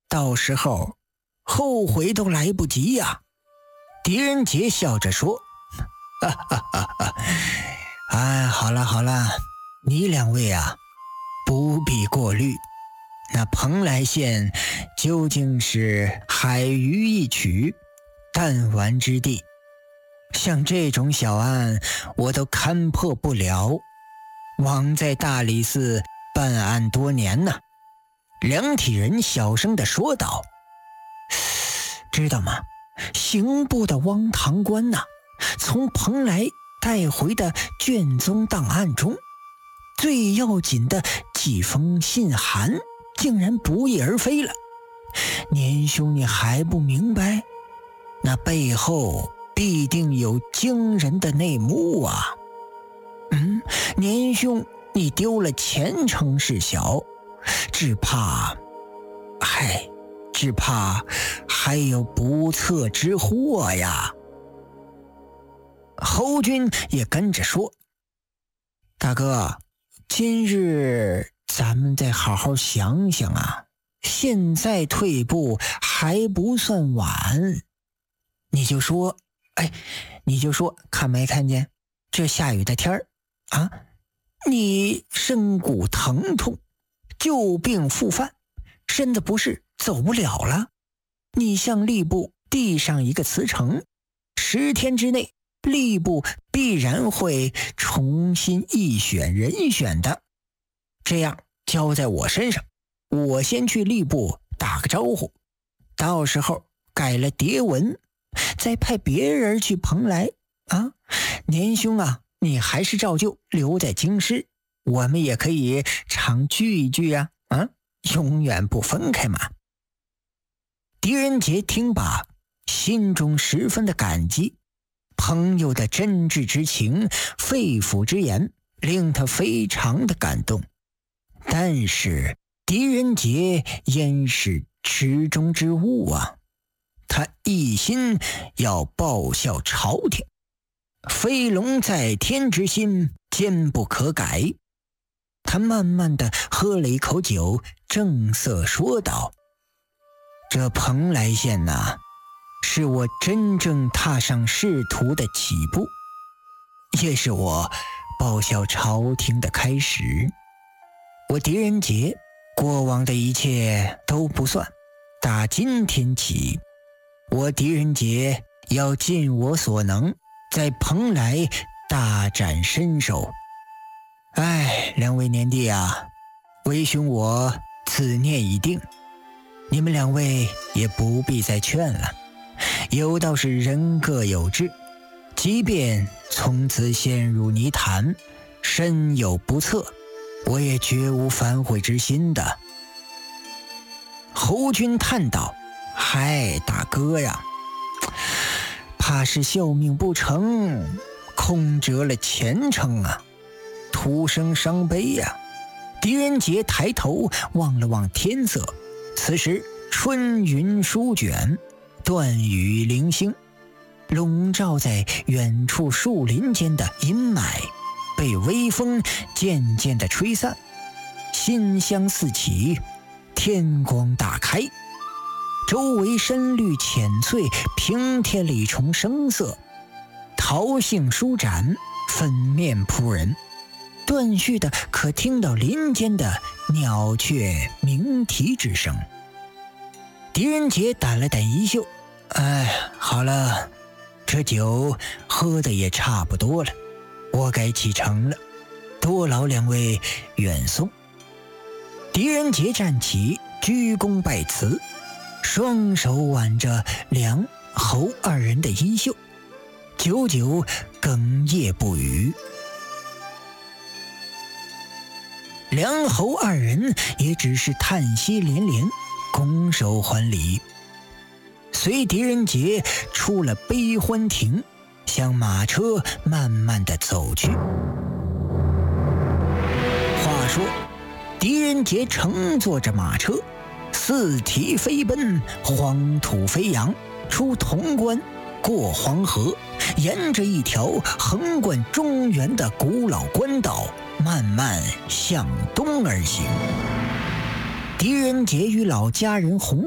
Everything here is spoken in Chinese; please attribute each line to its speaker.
Speaker 1: 到时候后悔都来不及呀。狄仁杰笑着说：好了，你两位啊，不必过虑。那蓬莱县究竟是海鱼一曲，弹丸之地，像这种小案我都勘破不了。枉在大理寺办案多年呢。梁体仁小声地说道：知道吗？刑部的汪堂官呐，从蓬莱带回的卷宗档案中，最要紧的几封信函竟然不翼而飞了。年兄，你还不明白？那背后必定有惊人的内幕啊！年兄，你丢了前程是小，只怕还有不测之祸呀。侯军也跟着说：大哥，今日咱们再好好想想啊，现在退步还不算晚。你就说看没看见这下雨的天儿啊，你身骨疼痛，旧病复犯，身子不适，走不了了。你向吏部递上一个辞呈，10天之内吏部必然会重新议选人选的。这样交在我身上，我先去吏部打个招呼，到时候改了牒文，再派别人去蓬莱啊。年兄啊，你还是照旧留在京师，我们也可以常聚一聚啊，永远不分开嘛。狄仁杰听罢，心中十分的感激，朋友的真挚之情，肺腑之言，令他非常的感动。但是狄仁杰焉是池中之物啊，他一心要报效朝廷，飞龙在天之心坚不可改。他慢慢地喝了一口酒，正色说道：这蓬莱县呐，是我真正踏上仕途的起步，也是我报效朝廷的开始。我狄仁杰过往的一切都不算，打今天起，我狄仁杰要尽我所能，在蓬莱大展身手。两位年弟啊，为兄我此念已定，你们两位也不必再劝了。有道是人各有志，即便从此陷入泥潭，身有不测，我也绝无反悔之心的。侯军叹道：大哥呀，怕是效命不成，空折了前程啊，徒生伤悲呀。狄仁杰抬头望了望天色，此时春云舒卷，断雨零星，笼罩在远处树林间的阴霾被微风渐渐地吹散，馨香四起，天光大开，周围深绿浅翠，平添了一重生色，桃杏舒展，粉面扑人，断续的可听到林间的鸟雀鸣啼之声。狄仁杰掸了掸衣袖，好了，这酒喝的也差不多了，我该启程了，多劳两位远送。狄仁杰站起，鞠躬拜辞，双手挽着梁侯二人的衣袖，久久哽咽不语。梁侯二人也只是叹息连连，拱手还礼，随狄仁杰出了悲欢亭，向马车慢慢地走去。话说狄仁杰乘坐着马车，四蹄飞奔，黄土飞扬，出潼关，过黄河，沿着一条横贯中原的古老官道慢慢向东而行。狄仁杰与老家人洪